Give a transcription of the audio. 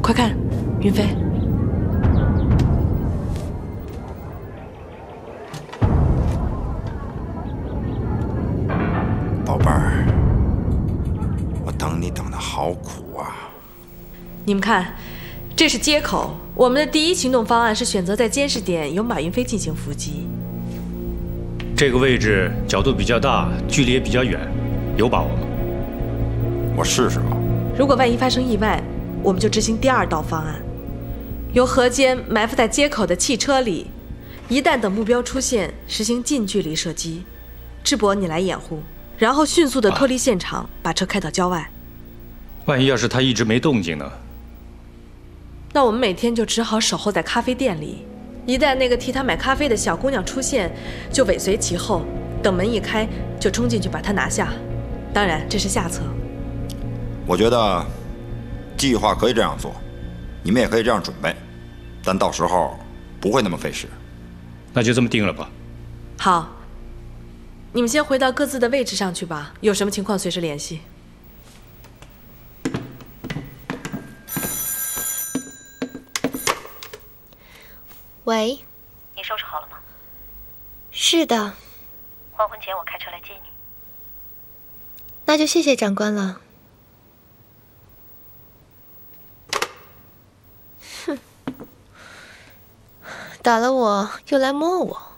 快看，云飞。 宝贝儿，我等你等得好苦啊！ 你们看，这是接口。我们的第一行动方案是选择在监视点由马云飞进行伏击。 这个位置角度比较大，距离也比较远，有把握吗？ 我试试吧。 如果万一发生意外，我们就执行第二道方案，由何坚埋伏在接口的汽车里，一旦等目标出现，实行近距离射击。智博，你来掩护，然后迅速地脱离现场，把车开到郊外。 万一要是他一直没动静呢？ 那我们每天就只好守候在咖啡店里，一旦那个替他买咖啡的小姑娘出现，就尾随其后，等门一开就冲进去把她拿下。当然，这是下策。 我觉得计划可以这样做，你们也可以这样准备，但到时候不会那么费时。 那就这么定了吧。 好，你们先回到各自的位置上去吧，有什么情况随时联系。 喂， 你收拾好了吗？ 是的。 黄昏前我开车来接你。 那就谢谢长官了。哼，打了我又来摸我。